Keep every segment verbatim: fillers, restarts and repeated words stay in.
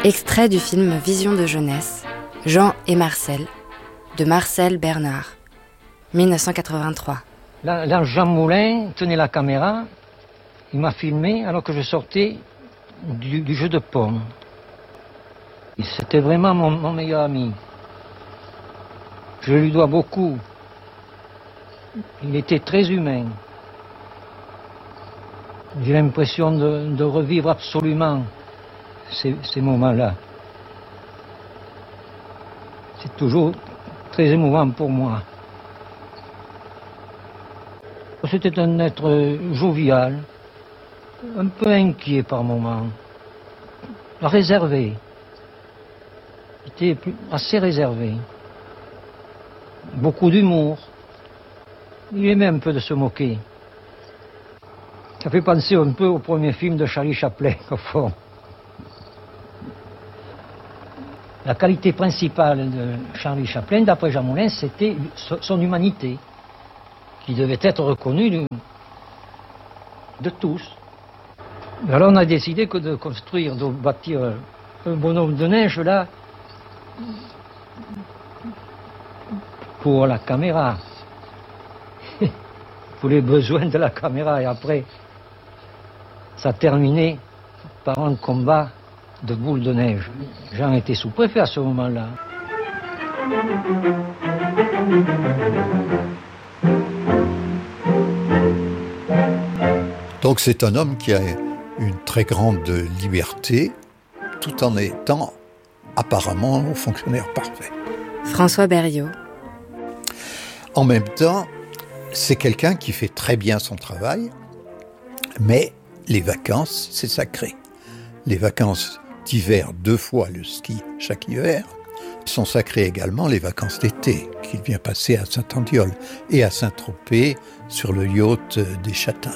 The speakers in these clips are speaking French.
Extrait du film Vision de jeunesse, Jean et Marcel, de Marcel Bernard, dix-neuf cent quatre-vingt-trois. Là, là, Jean Moulin tenait la caméra, il m'a filmé alors que je sortais du, du jeu de pommes. Et c'était vraiment mon, mon meilleur ami. Je lui dois beaucoup. Il était très humain. J'ai l'impression de, de revivre absolument ces, ces moments-là. C'est toujours très émouvant pour moi. C'était un être jovial, un peu inquiet par moments, réservé. Il était assez réservé. Beaucoup d'humour. Il aimait un peu de se moquer. Ça fait penser un peu au premier film de Charlie Chaplin, au fond. La qualité principale de Charlie Chaplin, d'après Jean Moulin, c'était son humanité, qui devait être reconnue de, de tous. Alors on a décidé que de construire, de bâtir un bonhomme de neige, là, pour la caméra. Pour les besoins de la caméra. Et après, ça a terminé par un combat de boules de neige. Jean était sous-préfet à ce moment-là. Donc c'est un homme qui a une très grande liberté, tout en étant apparemment un fonctionnaire parfait. François Berriot. En même temps, c'est quelqu'un qui fait très bien son travail, mais les vacances, c'est sacré. Les vacances d'hiver, deux fois le ski chaque hiver, sont sacrées également les vacances d'été, qu'il vient passer à Saint-Andiol et à Saint-Tropez sur le yacht des Châtains.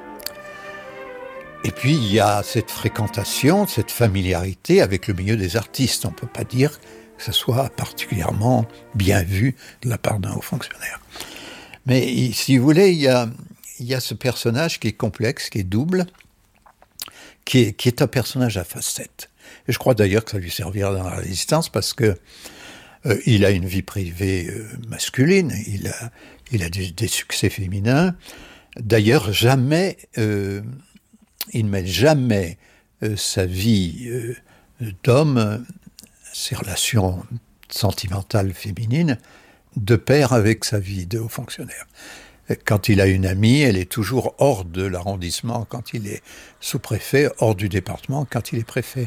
Et puis, il y a cette fréquentation, cette familiarité avec le milieu des artistes. On ne peut pas dire que ce soit particulièrement bien vu de la part d'un haut fonctionnaire. Mais si vous voulez, il y a, il y a ce personnage qui est complexe, qui est double, qui est, qui est un personnage à facettes. Et je crois d'ailleurs que ça lui servira dans la Résistance parce que euh, il a une vie privée euh, masculine, il a, il a des, des succès féminins. D'ailleurs, jamais, euh, il ne met jamais euh, sa vie euh, d'homme, ses relations sentimentales féminines, de pair avec sa vie de haut fonctionnaire. Quand il a une amie, elle est toujours hors de l'arrondissement quand il est sous-préfet, hors du département quand il est préfet.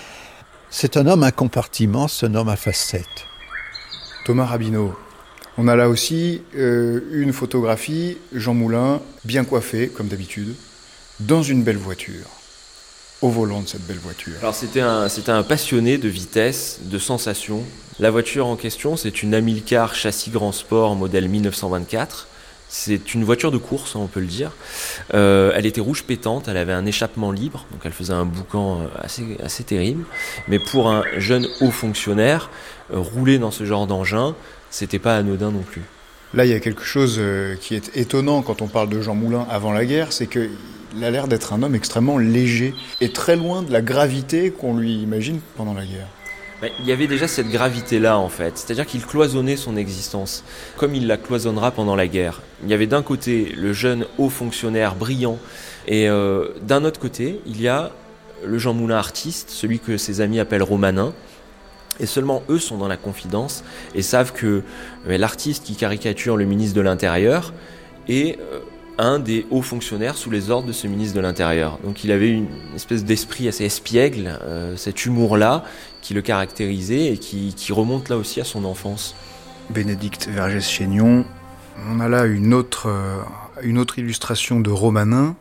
C'est un homme à compartiment, c'est un homme à facettes. Thomas Rabineau, on a là aussi euh, une photographie, Jean Moulin, bien coiffé, comme d'habitude, dans une belle voiture, au volant de cette belle voiture. Alors c'était un, c'était un passionné de vitesse, de sensations. La voiture en question, c'est une Amilcar châssis grand sport modèle dix-neuf cent vingt-quatre. C'est une voiture de course, on peut le dire. Euh, elle était rouge pétante, elle avait un échappement libre, donc elle faisait un boucan assez, assez terrible. Mais pour un jeune haut fonctionnaire, euh, rouler dans ce genre d'engin, c'était pas anodin non plus. Là, il y a quelque chose qui est étonnant quand on parle de Jean Moulin avant la guerre, c'est qu'il a l'air d'être un homme extrêmement léger et très loin de la gravité qu'on lui imagine pendant la guerre. Il y avait déjà cette gravité-là, en fait. C'est-à-dire qu'il cloisonnait son existence, comme il la cloisonnera pendant la guerre. Il y avait d'un côté le jeune haut fonctionnaire brillant, et euh, d'un autre côté, il y a le Jean Moulin artiste, celui que ses amis appellent Romanin. Et seulement eux sont dans la confidence et savent que euh, l'artiste qui caricature le ministre de l'Intérieur est euh, un des hauts fonctionnaires sous les ordres de ce ministre de l'Intérieur. Donc il avait une espèce d'esprit assez espiègle, euh, cet humour-là, qui le caractérisait et qui, qui remonte là aussi à son enfance. Bénédicte Vergès-Chaignon, on a là une autre, euh, une autre illustration de Romanin.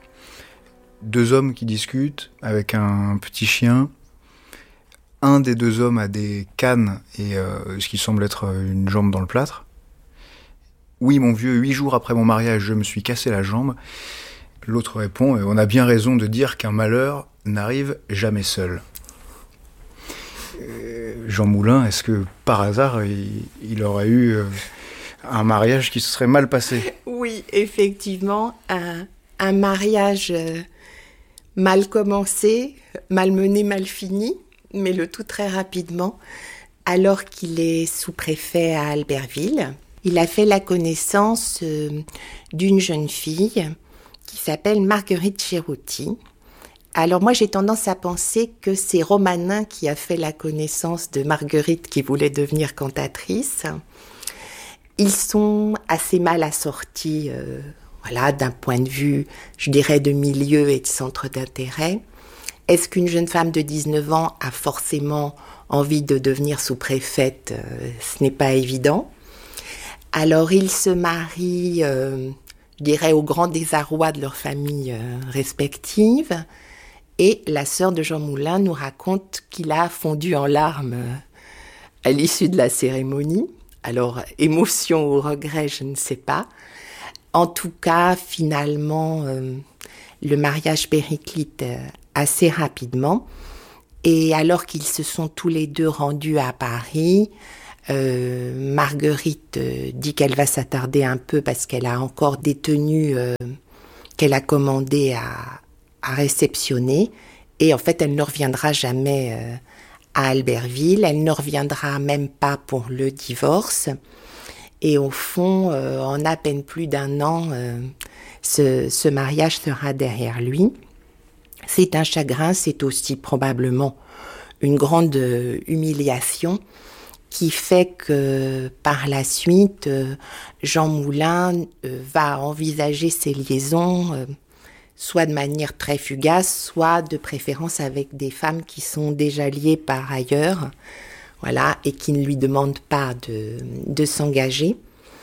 Deux hommes qui discutent avec un petit chien. Un des deux hommes a des cannes et euh, ce qui semble être une jambe dans le plâtre. Oui, mon vieux, huit jours après mon mariage, je me suis cassé la jambe. L'autre répond, on a bien raison de dire qu'un malheur n'arrive jamais seul. Euh, Jean Moulin, est-ce que par hasard, il, il aurait eu euh, un mariage qui se serait mal passé ? Oui, effectivement, un, un mariage euh, mal commencé, mal mené, mal fini. mais le tout très rapidement. Alors qu'il est sous-préfet à Albertville, il a fait la connaissance euh, d'une jeune fille qui s'appelle Marguerite Cheruti. Alors moi, j'ai tendance à penser que c'est Romanin qui a fait la connaissance de Marguerite qui voulait devenir cantatrice. Ils sont assez mal assortis, euh, voilà, d'un point de vue, je dirais, de milieu et de centre d'intérêt. Est-ce qu'une jeune femme de dix-neuf ans a forcément envie de devenir sous-préfète? euh, Ce n'est pas évident. Alors, ils se marient, euh, je dirais, au grand désarroi de leurs familles euh, respectives. Et la sœur de Jean Moulin nous raconte qu'il a fondu en larmes euh, à l'issue de la cérémonie. Alors, émotion ou regret, je ne sais pas. En tout cas, finalement, euh, le mariage périclite euh, assez rapidement. Et alors qu'ils se sont tous les deux rendus à Paris, euh, Marguerite euh, dit qu'elle va s'attarder un peu parce qu'elle a encore des tenues euh, qu'elle a commandées à, à réceptionner. Et en fait, elle ne reviendra jamais euh, à Albertville. Elle ne reviendra même pas pour le divorce. Et au fond, euh, en à peine plus d'un an, euh, ce, ce mariage sera derrière lui. C'est un chagrin, c'est aussi probablement une grande euh, humiliation qui fait que par la suite, euh, Jean Moulin euh, va envisager ses liaisons euh, soit de manière très fugace, soit de préférence avec des femmes qui sont déjà liées par ailleurs, voilà, et qui ne lui demandent pas de, de s'engager.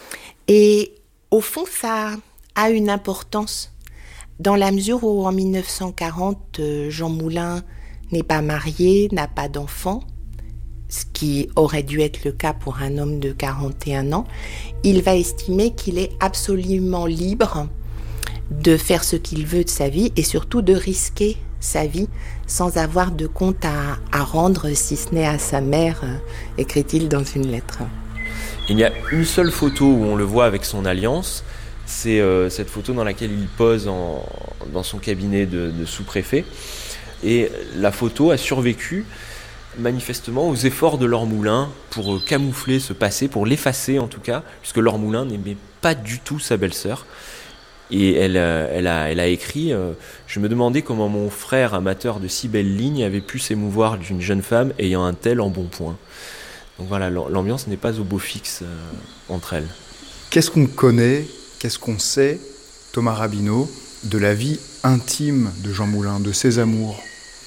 Et au fond, ça a une importance, dans la mesure où en mille neuf cent quarante, Jean Moulin n'est pas marié, n'a pas d'enfant, ce qui aurait dû être le cas pour un homme de quarante et un ans. Il va estimer qu'il est absolument libre de faire ce qu'il veut de sa vie et surtout de risquer sa vie sans avoir de compte à, à rendre, si ce n'est à sa mère, euh, écrit-il dans une lettre. Il y a une seule photo où on le voit avec son alliance, c'est euh, cette photo dans laquelle il pose en, dans son cabinet de, de sous-préfet. Et la photo a survécu manifestement aux efforts de Laure Moulin pour euh, camoufler ce passé, pour l'effacer en tout cas, puisque Laure Moulin n'aimait pas du tout sa belle-sœur. Et elle, elle, a, elle a écrit euh, « Je me demandais comment mon frère, amateur de si belles lignes, avait pu s'émouvoir d'une jeune femme ayant un tel embonpoint. » Donc voilà, l'ambiance n'est pas au beau fixe euh, entre elles. Qu'est-ce qu'on connaît, qu'est-ce qu'on sait, Thomas Rabineau, de la vie intime de Jean Moulin, de ses amours?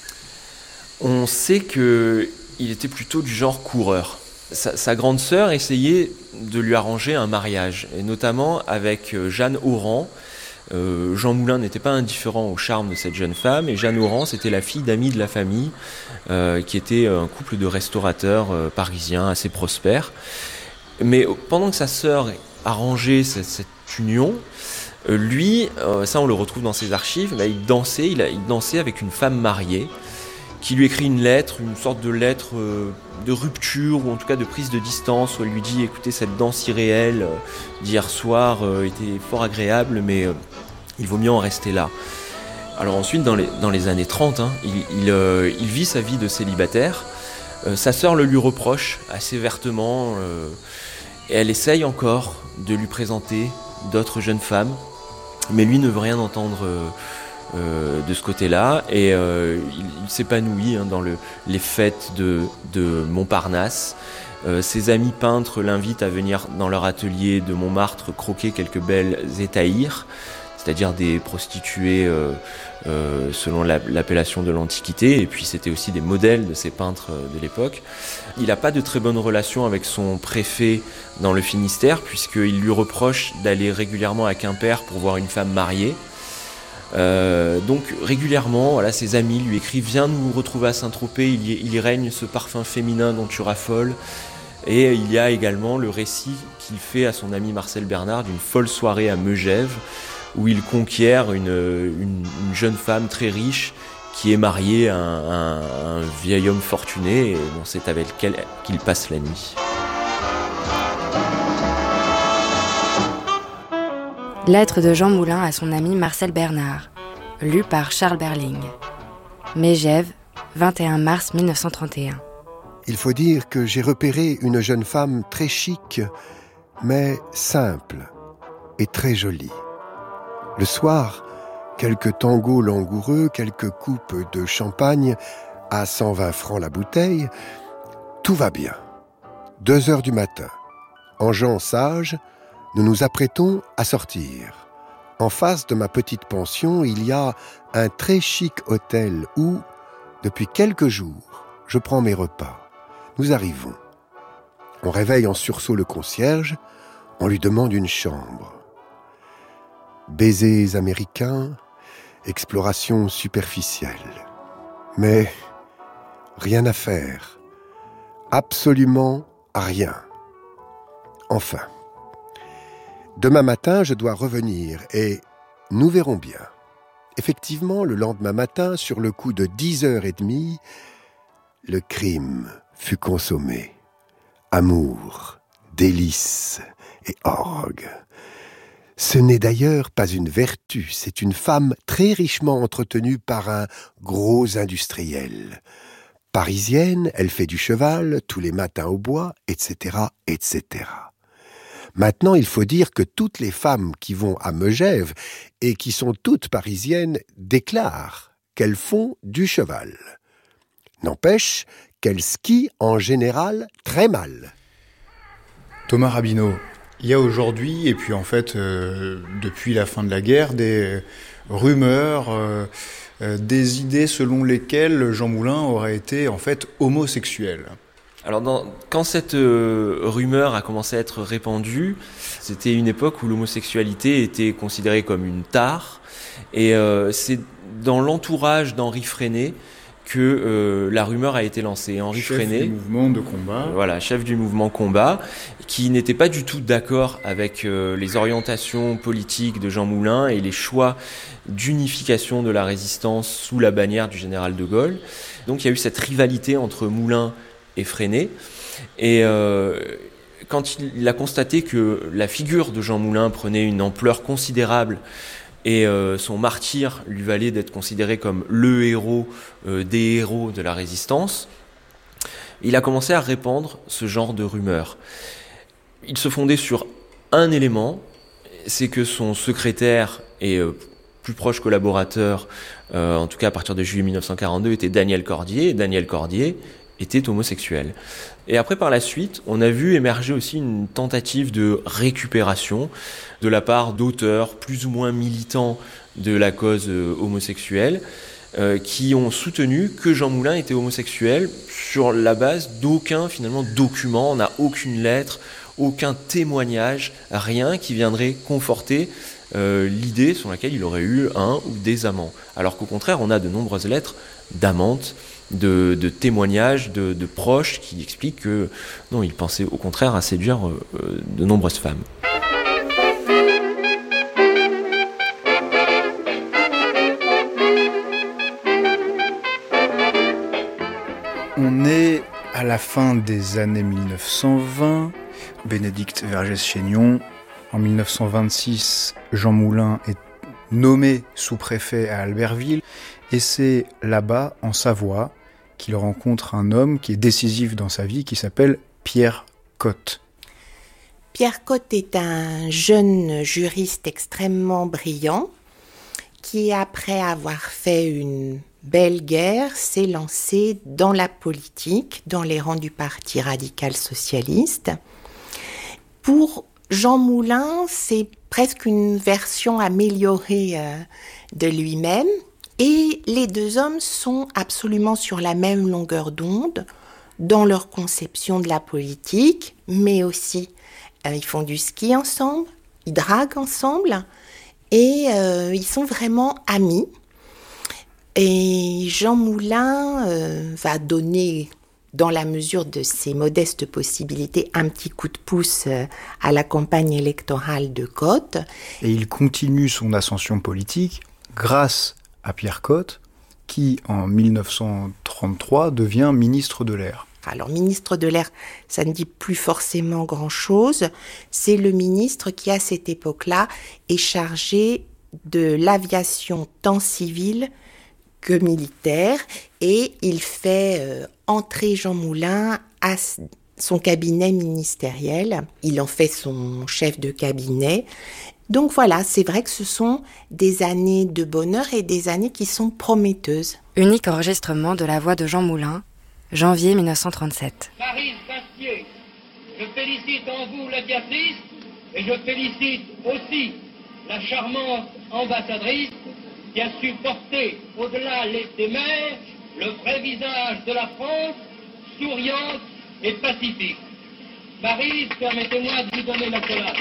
On sait qu'il était plutôt du genre coureur. Sa, sa grande sœur essayait de lui arranger un mariage, et notamment avec Jeanne Auran. Euh, Jean Moulin n'était pas indifférent au charme de cette jeune femme, et Jeanne Auran, c'était la fille d'amis de la famille, euh, qui était un couple de restaurateurs euh, parisiens assez prospères. Mais pendant que sa sœur arrangeait cette, cette union, euh, lui, euh, ça on le retrouve dans ses archives, bah, il dansait, il, a, il dansait avec une femme mariée, qui lui écrit une lettre, une sorte de lettre euh, de rupture, ou en tout cas de prise de distance, où elle lui dit « Écoutez, cette danse irréelle euh, d'hier soir euh, était fort agréable, mais euh, il vaut mieux en rester là. » Alors ensuite, dans les, dans les années trente, hein, il, il, euh, il vit sa vie de célibataire. Euh, sa sœur le lui reproche assez vertement, euh, et elle essaye encore de lui présenter d'autres jeunes femmes, mais lui ne veut rien entendre euh, Euh, de ce côté-là, et euh, il, il s'épanouit hein, dans le, les fêtes de, de Montparnasse. Euh, ses amis peintres l'invitent à venir dans leur atelier de Montmartre croquer quelques belles étaïres, c'est-à-dire des prostituées euh, euh, selon la, l'appellation de l'Antiquité, et puis c'était aussi des modèles de ces peintres de l'époque. Il n'a pas de très bonne relation avec son préfet dans le Finistère, puisqu'il lui reproche d'aller régulièrement à Quimper pour voir une femme mariée. Euh, donc régulièrement, voilà, ses amis lui écrivent « Viens nous retrouver à Saint-Tropez, il y, il y règne ce parfum féminin dont tu raffoles. » Et il y a également le récit qu'il fait à son ami Marcel Bernard d'une folle soirée à Megève, où il conquiert une, une, une jeune femme très riche qui est mariée à un, à un vieil homme fortuné, et bon, c'est avec elle qu'il passe la nuit. Lettre de Jean Moulin à son ami Marcel Bernard, lue par Charles Berling. Megève, vingt et un mars mille neuf cent trente et un. Il faut dire que j'ai repéré une jeune femme très chic, mais simple et très jolie. Le soir, quelques tangos langoureux, quelques coupes de champagne à cent vingt francs la bouteille, tout va bien. Deux heures du matin, en gens sages, nous nous apprêtons à sortir. En face de ma petite pension, il y a un très chic hôtel où, depuis quelques jours, je prends mes repas. Nous arrivons. On réveille en sursaut le concierge, on lui demande une chambre. Baisers américains, exploration superficielle. Mais rien à faire. Absolument rien. Enfin, demain matin, je dois revenir et nous verrons bien. Effectivement, le lendemain matin, sur le coup de dix heures trente, le crime fut consommé. Amour, délices et orgue. Ce n'est d'ailleurs pas une vertu, c'est une femme très richement entretenue par un gros industriel. Parisienne, elle fait du cheval tous les matins au bois, et cetera, et cetera. Maintenant, il faut dire que toutes les femmes qui vont à Megève et qui sont toutes parisiennes déclarent qu'elles font du cheval. N'empêche qu'elles skient en général très mal. Thomas Rabineau, il y a aujourd'hui, et puis en fait, euh, depuis la fin de la guerre, des rumeurs, euh, euh, des idées selon lesquelles Jean Moulin aurait été en fait homosexuel. Alors, dans, quand cette euh, rumeur a commencé à être répandue, c'était une époque où l'homosexualité était considérée comme une tare, et euh, c'est dans l'entourage d'Henri Freinet que euh, la rumeur a été lancée. Henri chef Freinet, du mouvement de combat. Voilà, chef du mouvement combat, qui n'était pas du tout d'accord avec euh, les orientations politiques de Jean Moulin et les choix d'unification de la résistance sous la bannière du général de Gaulle. Donc il y a eu cette rivalité entre Moulin et Freinet. Et euh, quand il a constaté que la figure de Jean Moulin prenait une ampleur considérable et euh, son martyre lui valait d'être considéré comme le héros euh, des héros de la résistance, il a commencé à répandre ce genre de rumeurs. Il se fondait sur un élément, c'est que son secrétaire et euh, plus proche collaborateur, euh, en tout cas à partir de juillet mille neuf cent quarante-deux, était Daniel Cordier, et Daniel Cordier était homosexuel. Et après, par la suite, on a vu émerger aussi une tentative de récupération de la part d'auteurs plus ou moins militants de la cause euh, homosexuelle, euh, qui ont soutenu que Jean Moulin était homosexuel sur la base d'aucun, finalement, document. On n'a aucune lettre, aucun témoignage, rien qui viendrait conforter euh, l'idée sur laquelle il aurait eu un ou des amants. Alors qu'au contraire, on a de nombreuses lettres d'amantes, De, de témoignages de, de proches qui expliquent que non, il pensait au contraire à séduire euh, de nombreuses femmes. On est à la fin des années mille neuf cent vingt, Bénédicte Vergès-Chaignon. En mille neuf cent vingt-six, Jean Moulin est nommé sous-préfet à Albertville, et c'est là-bas, en Savoie, qu'il rencontre un homme qui est décisif dans sa vie, qui s'appelle Pierre Cotte. Pierre Cotte est un jeune juriste extrêmement brillant qui, après avoir fait une belle guerre, s'est lancé dans la politique, dans les rangs du Parti radical socialiste. Pour Jean Moulin, c'est presque une version améliorée euh, de lui-même. Et les deux hommes sont absolument sur la même longueur d'onde dans leur conception de la politique, mais aussi euh, ils font du ski ensemble, ils draguent ensemble et euh, ils sont vraiment amis. Et Jean Moulin euh, va donner, dans la mesure de ses modestes possibilités, un petit coup de pouce euh, à la campagne électorale de Cotte. Et il continue son ascension politique grâce à Pierre Cotte, qui, en mille neuf cent trente-trois, devient ministre de l'Air. Alors, ministre de l'Air, ça ne dit plus forcément grand-chose. C'est le ministre qui, à cette époque-là, est chargé de l'aviation tant civile que militaire, et il fait euh, entrer Jean Moulin à son cabinet ministériel. Il en fait son chef de cabinet. Donc voilà, c'est vrai que ce sont des années de bonheur et des années qui sont prometteuses. Unique enregistrement de la voix de Jean Moulin, janvier mille neuf cent trente-sept. Maryse Bastier, je félicite en vous la Béatrice et je félicite aussi la charmante ambassadrice qui a su porter au-delà des mers le vrai visage de la France, souriante et pacifique. Maryse, permettez-moi de vous donner la collade.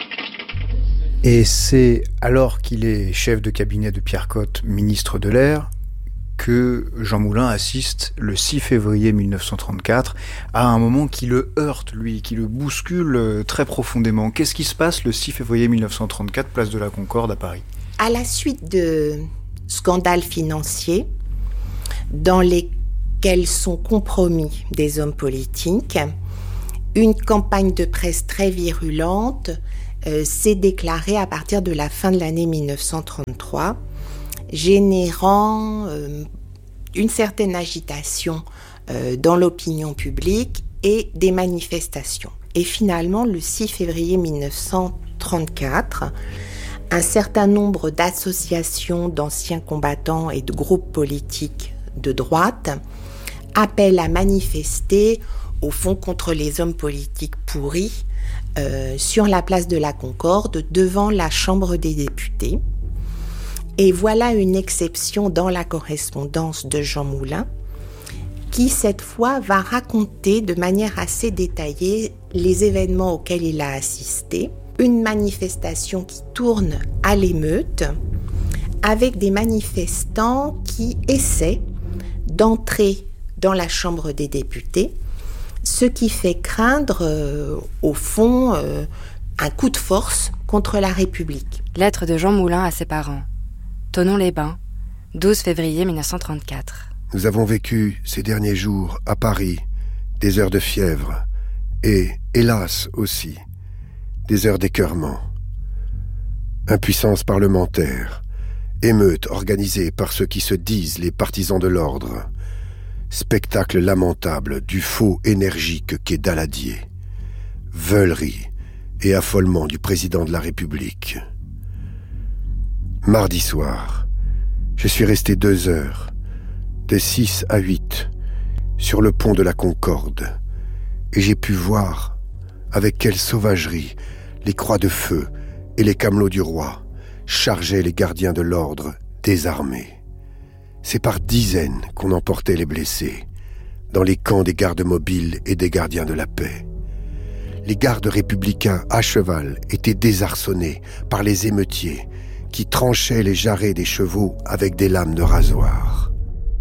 Et c'est alors qu'il est chef de cabinet de Pierre Cot, ministre de l'Air, que Jean Moulin assiste le six février mille neuf cent trente-quatre à un moment qui le heurte, lui, qui le bouscule très profondément. Qu'est-ce qui se passe le six février mille neuf cent trente-quatre, place de la Concorde à Paris ? À la suite de scandales financiers dans lesquels sont compromis des hommes politiques, une campagne de presse très virulente euh, s'est déclarée à partir de la fin de l'année mille neuf cent trente-trois, générant euh, une certaine agitation euh, dans l'opinion publique et des manifestations. Et finalement, le six février mille neuf cent trente-quatre, un certain nombre d'associations d'anciens combattants et de groupes politiques de droite appellent à manifester, au fond, contre les hommes politiques pourris euh, sur la place de la Concorde, devant la Chambre des députés. Et voilà une exception dans la correspondance de Jean Moulin, qui cette fois va raconter de manière assez détaillée les événements auxquels il a assisté. Une manifestation qui tourne à l'émeute, avec des manifestants qui essaient d'entrer dans la Chambre des députés, ce qui fait craindre, euh, au fond, euh, un coup de force contre la République. Lettre de Jean Moulin à ses parents. Thonon-les-Bains, douze février mille neuf cent trente-quatre. Nous avons vécu ces derniers jours à Paris des heures de fièvre et, hélas aussi, des heures d'écœurement. Impuissance parlementaire, émeute organisée par ceux qui se disent les partisans de l'ordre, spectacle lamentable du faux énergique qu'est Daladier, veulerie et affolement du président de la République. Mardi soir, je suis resté deux heures, de six à huit, sur le pont de la Concorde, et j'ai pu voir avec quelle sauvagerie les croix de feu et les camelots du roi chargeaient les gardiens de l'ordre désarmés. C'est par dizaines qu'on emportait les blessés, dans les camps des gardes mobiles et des gardiens de la paix. Les gardes républicains à cheval étaient désarçonnés par les émeutiers qui tranchaient les jarrets des chevaux avec des lames de rasoir.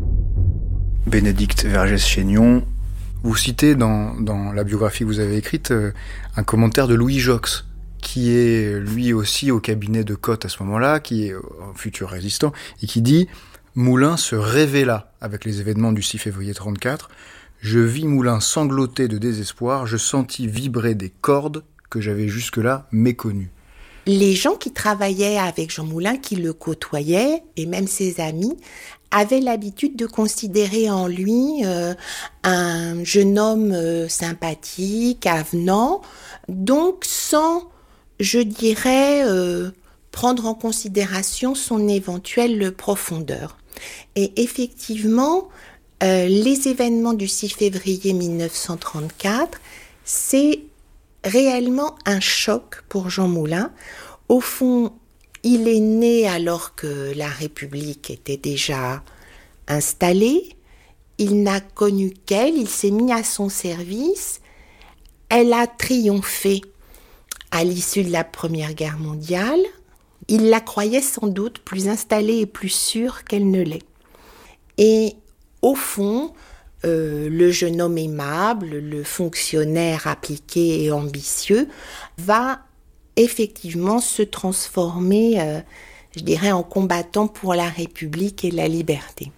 Bénédicte Vergès-Chaignon, vous citez dans, dans la biographie que vous avez écrite euh, un commentaire de Louis Jox, qui est lui aussi au cabinet de Cot à ce moment-là, qui est un futur résistant, et qui dit « Moulin se révéla avec les événements du six février trente-quatre. Je vis Moulin sangloter de désespoir, je sentis vibrer des cordes que j'avais jusque-là méconnues. » Les gens qui travaillaient avec Jean Moulin, qui le côtoyaient, et même ses amis, avaient l'habitude de considérer en lui euh, un jeune homme euh, sympathique, avenant, donc sans, je dirais, euh, prendre en considération son éventuelle profondeur. Et effectivement, euh, les événements du six février mille neuf cent trente-quatre, c'est réellement un choc pour Jean Moulin. Au fond, il est né alors que la République était déjà installée. Il n'a connu qu'elle, il s'est mis à son service. Elle a triomphé à l'issue de la Première Guerre mondiale. Il la croyait sans doute plus installée et plus sûre qu'elle ne l'est. Et au fond, euh, le jeune homme aimable, le fonctionnaire appliqué et ambitieux, va effectivement se transformer, euh, je dirais, en combattant pour la République et la liberté.